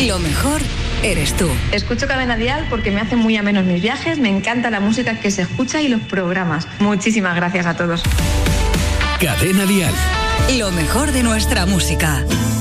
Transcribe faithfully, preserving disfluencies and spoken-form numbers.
Lo mejor eres tú. Escucho Cadena Dial porque me hacen muy amenos mis viajes, me encanta la música que se escucha y los programas. Muchísimas gracias a todos. Cadena Dial. Lo mejor de nuestra música.